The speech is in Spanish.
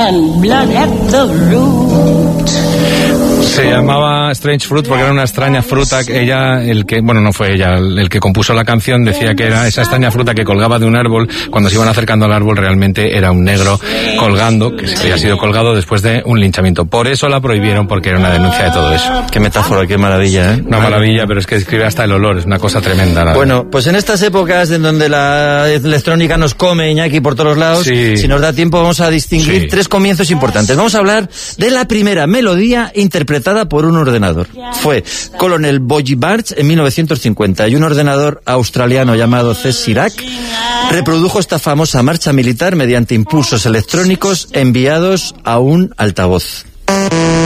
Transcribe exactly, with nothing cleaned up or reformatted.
and blood at the root. Se llamaba Strange Fruit porque era una extraña fruta que ella, el que, bueno, no fue ella, el que compuso la canción decía que era esa extraña fruta que colgaba de un árbol. Cuando se iban acercando al árbol realmente era un negro colgando, que se había sido colgado después de un linchamiento. Por eso la prohibieron, porque era una denuncia de todo eso. Qué metáfora, qué maravilla, ¿eh? Una maravilla, pero es que describe hasta el olor, es una cosa tremenda. La bueno, pues en estas épocas en donde la electrónica nos come, Iñaki, por todos lados, sí. si nos da tiempo vamos a distinguir sí. tres comienzos importantes. Vamos a hablar de la primera melodía interpretada por un ordenador. Fue Colonel Boggy Barge en mil novecientos cincuenta y un ordenador australiano llamado C. Sirac reprodujo esta famosa marcha militar mediante impulsos electrónicos enviados a un altavoz.